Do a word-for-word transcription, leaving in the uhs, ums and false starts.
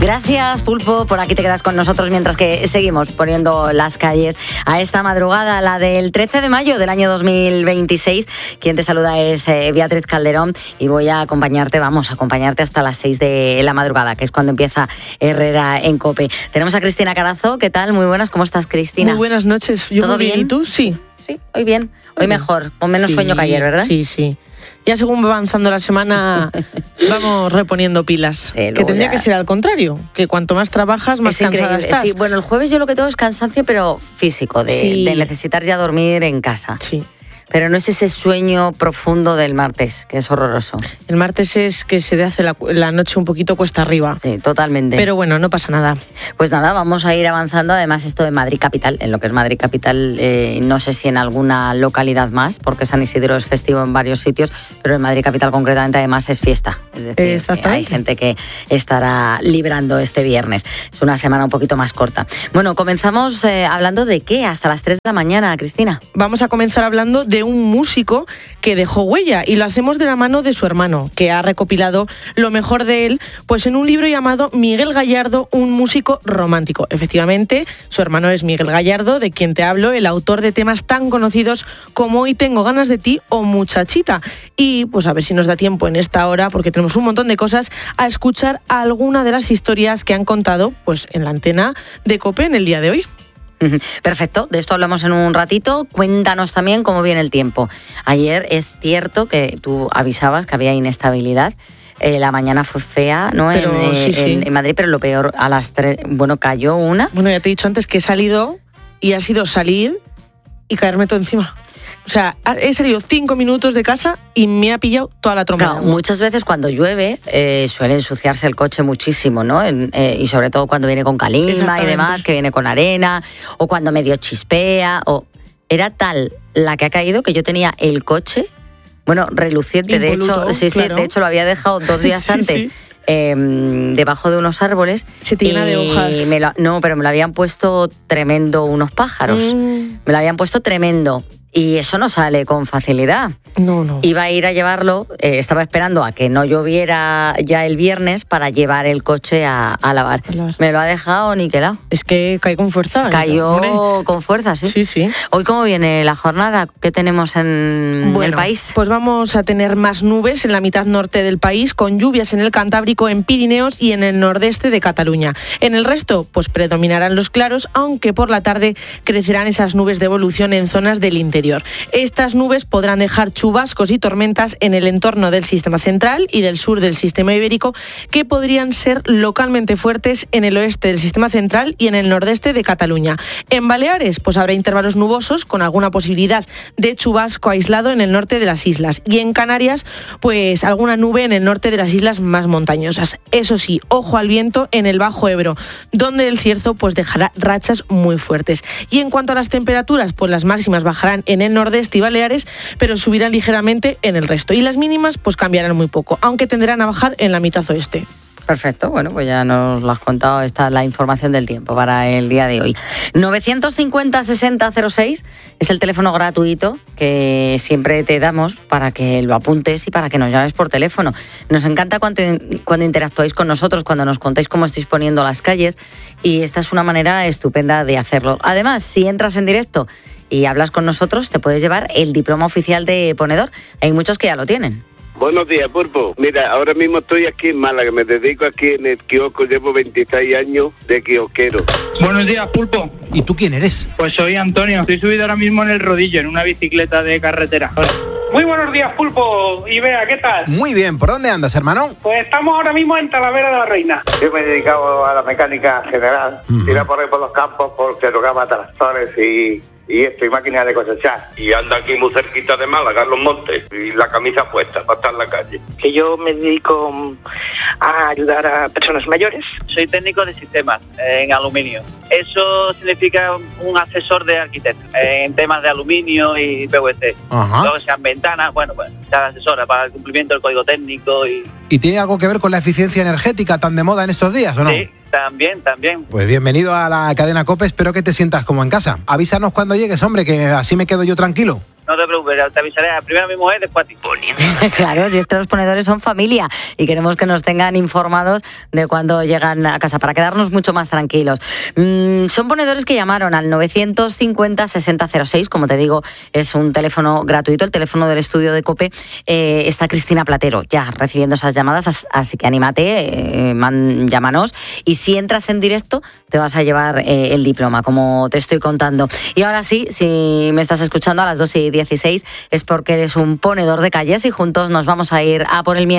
Gracias, Pulpo, por aquí te quedas con nosotros mientras que seguimos poniendo las calles a esta madrugada, la del trece de mayo del año dos mil veintiséis. Quien te saluda es eh, Beatriz Calderón y voy a acompañarte, vamos a acompañarte hasta las seis de la madrugada, que es cuando empieza Herrera en COPE. Tenemos a Cristina Carazo. ¿Qué tal? Muy buenas. ¿Cómo estás, Cristina? Muy buenas noches. Yo ¿Todo muy bien? bien? ¿Y tú? Sí. Sí, hoy bien. Hoy, hoy mejor, bien. Con menos sí, sueño que ayer, ¿verdad? Sí, sí. Ya según va avanzando la semana vamos reponiendo pilas. Sí, que tendría ya... que ser al contrario, que cuanto más trabajas, más es cansada increíble. Estás. Sí, bueno, el jueves yo lo que tengo es cansancio, pero físico, de, sí. de necesitar ya dormir en casa. Sí. Pero no es ese sueño profundo del martes, que es horroroso. El martes es que se te hace la, la noche un poquito cuesta arriba. Sí, totalmente. Pero bueno, no pasa nada. Pues nada, vamos a ir avanzando. Además, esto de Madrid Capital, en lo que es Madrid Capital, eh, no sé si en alguna localidad más, porque San Isidro es festivo en varios sitios, pero en Madrid Capital concretamente además es fiesta. Es decir, exactamente. Hay gente que estará librando este viernes. Es una semana un poquito más corta. Bueno, comenzamos eh, hablando de qué hasta las tres de la mañana, Cristina. Vamos a comenzar hablando de un músico que dejó huella y lo hacemos de la mano de su hermano, que ha recopilado lo mejor de él pues en un libro llamado Miguel Gallardo, un músico romántico. Efectivamente, su hermano es Miguel Gallardo, de quien te hablo, el autor de temas tan conocidos como Hoy tengo ganas de ti o Muchachita. Y pues a ver si nos da tiempo en esta hora, porque tenemos un montón de cosas, a escuchar alguna de las historias que han contado pues en la antena de COPE en el día de hoy. Perfecto, de esto hablamos en un ratito. Cuéntanos también cómo viene el tiempo. Ayer es cierto que tú avisabas que había inestabilidad. Eh, la mañana fue fea, ¿no? Pero, en, sí, en, sí. en Madrid, pero lo peor, a las tres, bueno, cayó una. Bueno, ya te he dicho antes que he salido y ha sido salir y caerme todo encima. O sea, he salido cinco minutos de casa y me ha pillado toda la trompa. Claro, muchas veces cuando llueve eh, suele ensuciarse el coche muchísimo, ¿no? En, eh, y sobre todo cuando viene con calima y demás, que viene con arena, o cuando medio chispea. O... Era tal la que ha caído que yo tenía el coche, bueno, reluciente. Impoluto, de hecho, sí, claro. sí, de hecho lo había dejado dos días sí, antes. Sí. Eh, debajo de unos árboles. Se te llena de hojas. Me lo, no, pero me lo habían puesto tremendo unos pájaros. Mm. Me lo habían puesto tremendo. Y eso no sale con facilidad. No, no. Iba a ir a llevarlo, eh, estaba esperando a que no lloviera ya el viernes para llevar el coche a, a lavar. A lavar. Me lo ha dejado niquelado. Es que cae con fuerza. Cayó ¿no? con fuerza, sí. Sí, sí. Hoy, ¿cómo viene la jornada? ¿Qué tenemos en bueno, el país? Pues vamos a tener más nubes en la mitad norte del país, con lluvias en el Cantábrico, en Pirineos y en el nordeste de Cataluña. En el resto, pues predominarán los claros, aunque por la tarde crecerán esas nubes de evolución en zonas del interior. Estas nubes podrán dejar chubascos y tormentas en el entorno del sistema central y del sur del sistema ibérico, que podrían ser localmente fuertes en el oeste del sistema central y en el nordeste de Cataluña. En Baleares, pues habrá intervalos nubosos con alguna posibilidad de chubasco aislado en el norte de las islas. Y en Canarias, pues alguna nube en el norte de las islas más montañosas. Eso sí, ojo al viento en el Bajo Ebro, donde el cierzo pues dejará rachas muy fuertes. Y en cuanto a las temperaturas, pues las máximas bajarán en el nordeste y Baleares, pero subirán ligeramente en el resto. Y las mínimas pues cambiarán muy poco, aunque tenderán a bajar en la mitad oeste. Perfecto, bueno, pues ya nos lo has contado, esta es la información del tiempo para el día de hoy. novecientos cincuenta sesenta cero seis es el teléfono gratuito que siempre te damos para que lo apuntes y para que nos llames por teléfono. Nos encanta cuando, cuando interactuáis con nosotros, cuando nos contáis cómo estáis poniendo las calles, y esta es una manera estupenda de hacerlo. Además, si entras en directo y hablas con nosotros, te puedes llevar el diploma oficial de ponedor. Hay muchos que ya lo tienen. Buenos días, Pulpo. Mira, ahora mismo estoy aquí en Málaga, me dedico aquí en el kiosco, llevo veintiséis años de kiosquero. Buenos días, Pulpo. ¿Y tú quién eres? Pues soy Antonio, estoy subido ahora mismo en el rodillo, en una bicicleta de carretera. Muy buenos días, Pulpo. Y Bea, ¿qué tal? Muy bien, ¿por dónde andas, hermano? Pues estamos ahora mismo en Talavera de la Reina. Yo me he dedicado a la mecánica general, uh-huh. ir a por ahí por los campos porque tocaba tractores y... y esto, y máquinas de cosechar. Y anda aquí muy cerquita de Málaga, Los Montes, y la camisa puesta para estar en la calle. Que yo me dedico a ayudar a personas mayores. Soy técnico de sistemas en aluminio. Eso significa un asesor de arquitecto en temas de aluminio y P V C. Ajá. Luego sean ventanas, bueno, pues se asesora para el cumplimiento del código técnico. ¿Y, ¿Y tiene algo que ver con la eficiencia energética tan de moda en estos días, o no? Sí. También, también. Pues bienvenido a la cadena COPE, espero que te sientas como en casa. Avísanos cuando llegues, hombre, que así me quedo yo tranquilo. no te preocupes, te avisaré primero a mi mujer, después a ti. Claro, si es que los ponedores son familia y queremos que nos tengan informados de cuando llegan a casa para quedarnos mucho más tranquilos. Mm, son ponedores que llamaron al novecientos cincuenta sesenta cero seis, como te digo, es un teléfono gratuito, el teléfono del estudio de COPE. Eh, está Cristina Platero ya recibiendo esas llamadas, así que anímate, eh, man, llámanos, y si entras en directo te vas a llevar eh, el diploma, como te estoy contando. Y ahora sí, si me estás escuchando a las dos y dieciséis es porque eres un ponedor de calles y juntos nos vamos a ir a por el miedo.